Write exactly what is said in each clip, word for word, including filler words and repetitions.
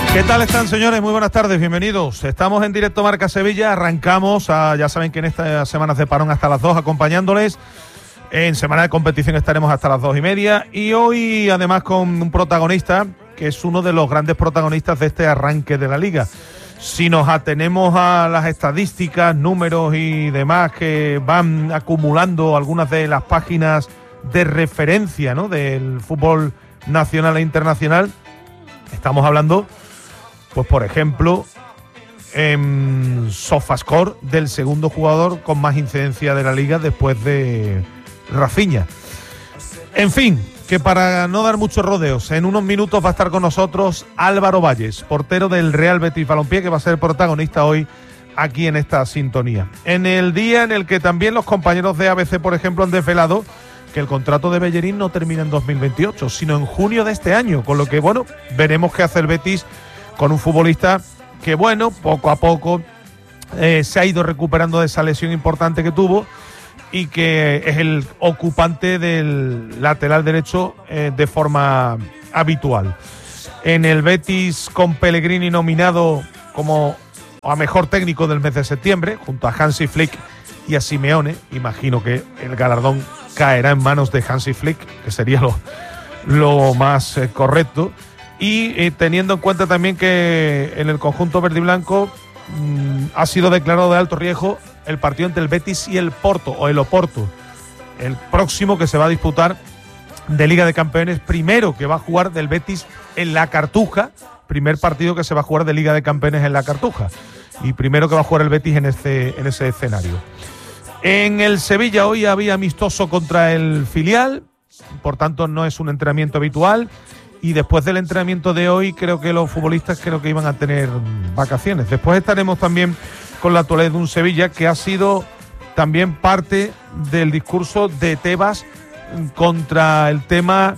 ¿Qué tal están, señores? Muy buenas tardes, bienvenidos. Estamos en directo Marca Sevilla, arrancamos, a, ya saben que en estas semanas de parón hasta las dos acompañándoles. En semana de competición estaremos hasta las dos y media y hoy además con un protagonista que es uno de los grandes protagonistas de este arranque de la Liga. Si nos atenemos a las estadísticas, números y demás que van acumulando algunas de las páginas de referencia, ¿no?, del fútbol nacional e internacional, estamos hablando, pues por ejemplo, en Sofascore, del segundo jugador con más incidencia de la Liga después de Rafinha. En fin, que para no dar muchos rodeos, en unos minutos va a estar con nosotros Álvaro Valles, portero del Real Betis Balompié, que va a ser protagonista hoy aquí en esta sintonía. En el día en el que también los compañeros de A B C, por ejemplo, han desvelado que el contrato de Bellerín no termina en dos mil veintiocho, sino en junio de este año, con lo que, bueno, veremos qué hace el Betis con un futbolista que, bueno, poco a poco eh, se ha ido recuperando de esa lesión importante que tuvo y que es el ocupante del lateral derecho eh, de forma habitual. En el Betis, con Pellegrini nominado como a mejor técnico del mes de septiembre, junto a Hansi Flick y a Simeone, imagino que el galardón caerá en manos de Hansi Flick, que sería lo, lo más eh, correcto. Y eh, teniendo en cuenta también que en el conjunto verde y blanco mmm, ha sido declarado de alto riesgo el partido entre el Betis y el Porto, o el Oporto, el próximo que se va a disputar de Liga de Campeones, primero que va a jugar del Betis en la Cartuja, primer partido que se va a jugar de Liga de Campeones en la Cartuja, y primero que va a jugar el Betis en, este, en ese escenario. En el Sevilla hoy había amistoso contra el filial, por tanto no es un entrenamiento habitual, y después del entrenamiento de hoy creo que los futbolistas creo que iban a tener vacaciones. Después estaremos también con la actualidad de un Sevilla que ha sido también parte del discurso de Tebas contra el tema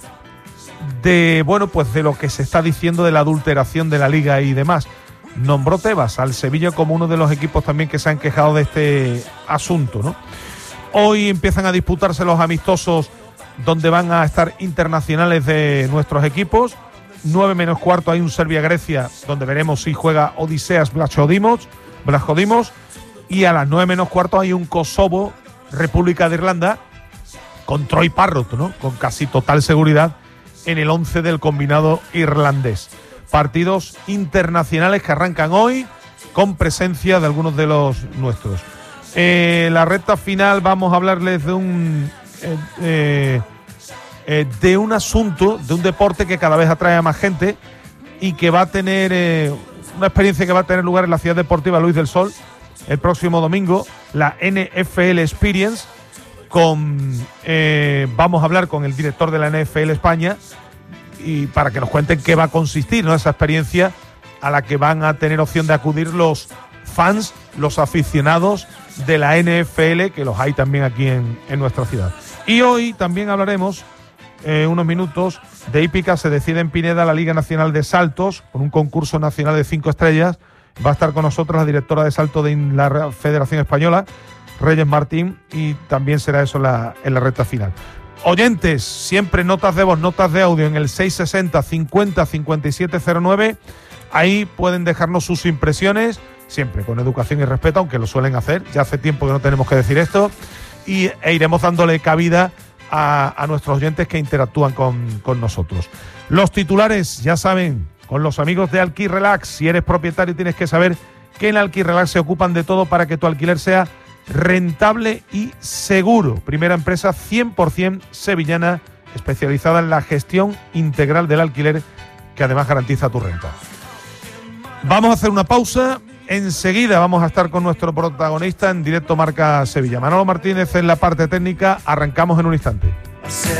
de, bueno, pues de lo que se está diciendo de la adulteración de la Liga y demás. Nombró Tebas al Sevilla como uno de los equipos también que se han quejado de este asunto, ¿no? Hoy empiezan a disputarse los amistosos donde van a estar internacionales de nuestros equipos. nueve menos cuarto hay un Serbia-Grecia, donde veremos si juega Odiseas Blachodimos, Blachodimos, y a las nueve menos cuarto hay un Kosovo-República de Irlanda con Troy Parrott, ¿no?, con casi total seguridad en el once del combinado irlandés. Partidos internacionales que arrancan hoy con presencia de algunos de los nuestros. Eh, la recta final vamos a hablarles de un eh, eh, eh, de un asunto, de un deporte que cada vez atrae a más gente y que va a tener eh, una experiencia que va a tener lugar en la Ciudad Deportiva Luis del Sol el próximo domingo, la N F L Experience. Con eh, vamos a hablar con el director de la N F L España y para que nos cuenten qué va a consistir, ¿no?, esa experiencia a la que van a tener opción de acudir los fans, los aficionados de la N F L, que los hay también aquí en, en nuestra ciudad. Y hoy también hablaremos eh, unos minutos de hípica. Se decide en Pineda la Liga Nacional de Saltos con un concurso nacional de cinco estrellas. Va a estar con nosotros la directora de salto de la Federación Española, Reyes Martín, y también será eso la, en la recta final. Oyentes, siempre notas de voz, notas de audio en el seis sesenta cincuenta cincuenta y siete cero nueve. Ahí pueden dejarnos sus impresiones, siempre con educación y respeto, aunque lo suelen hacer. Ya hace tiempo que no tenemos que decir esto. Y e iremos dándole cabida a, a nuestros oyentes que interactúan con, con nosotros. Los titulares, ya saben, con los amigos de Alquirelax. Si eres propietario tienes que saber que en Alquirelax se ocupan de todo para que tu alquiler sea rentable y seguro. Primera empresa cien por ciento sevillana especializada en la gestión integral del alquiler, que además garantiza tu renta. Vamos a hacer una pausa. Enseguida vamos a estar con nuestro protagonista en directo Marca Sevilla. Manolo Martínez en la parte técnica. Arrancamos en un instante.